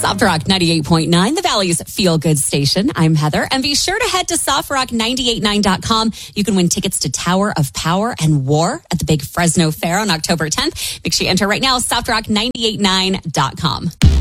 Soft Rock 98.9, the Valley's feel-good station. I'm Heather. And be sure to head to softrock989.com. You can win tickets to Tower of Power and War at the big Fresno Fair on October 10th. Make sure you enter right now, softrock989.com.